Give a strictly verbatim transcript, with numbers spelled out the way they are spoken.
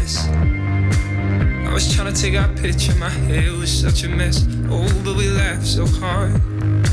dress. I was trying to take our picture, my hair was such a mess. Oh, but we laughed so hard.